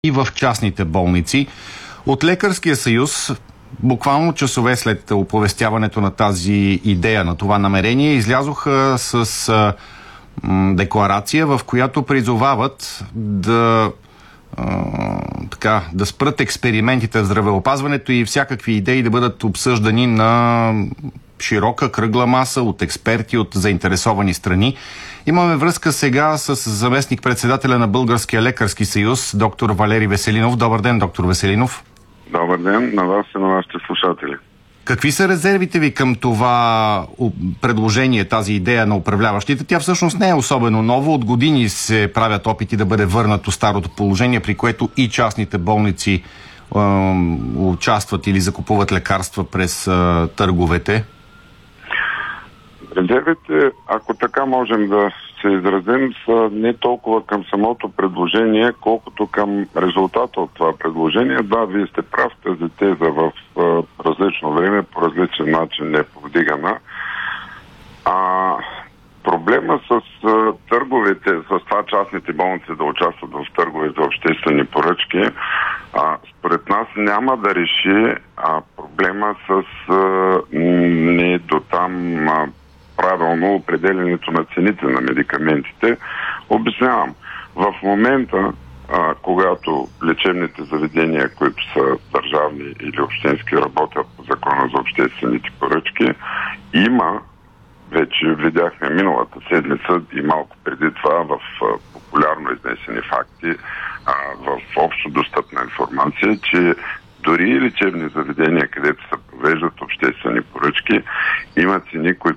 и в частните болници. От Лекарския съюз, буквално часове след оповестяването на тази идея, на това намерение, излязоха с декларация, в която призовават да спрат експериментите в здравеопазването и всякакви идеи да бъдат обсъждани на широка кръгла маса от експерти, от заинтересовани страни. Имаме връзка сега с заместник-председателя на Българския лекарски съюз, доктор Валери Веселинов. Добър ден, доктор Веселинов. Добър ден на вас и на вашите слушатели. Какви са резервите ви към това предложение, тази идея на управляващите? Тя всъщност не е особено нова. От години се правят опити да бъде върнато старото положение, при което и частните болници участват или закупуват лекарства през търговете. Резервите, ако така можем да се изразим, са не толкова към самото предложение, колкото към резултата от това предложение. Да, вие сте прав, тази теза в различно време, по различен начин е повдигана. Проблема с търговете, с това частните болници да участват в търгове за обществени поръчки, според нас няма да реши проблема с не до там правилно определенето на цените на медикаментите. Обяснявам. В момента, когато лечебните заведения, които са държавни или общински, работят по Закона за обществените поръчки, има, вече видяхме миналата седмица и малко преди това в популярно изнесени факти, в общо достъпна информация, че дори лечебни заведения, където се провеждат обществени поръчки, има цени, които